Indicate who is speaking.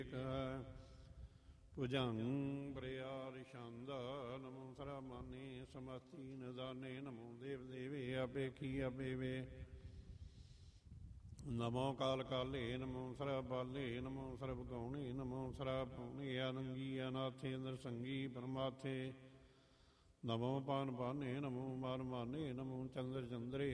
Speaker 1: ਭੁਜੰਗ ਬਰਿਆਰ ਛੰਦ ਨਮੋ ਸਰਾਮਾਨੇ ਸਮਸਤੀ ਨਿਦਾਨੇ ਨਮੋ ਦੇਵ ਦੇਵੇ ਆਪੇਖੀ ਆਪੇਵੇ ਨਮੋ ਕਾਲ ਕਾਲੇ ਨਮੋ ਸਰਬ ਬਾਲੇ ਨਮੋ ਸਰਬ ਗੌਣੇ ਨਮੋ ਸਰਬ ਪੌਣੇ ਆਨੰਗੀ ਅਨਾਥੇ ਨਰਸੰਗੀ ਪਰਮਾਥੇ ਨਮੋ ਪਾਨ ਪਾਨੇ ਨਮੋ ਮਾਨ ਮਾਨੇ ਨਮੋ ਚੰਦਰ ਚੰਦਰੇ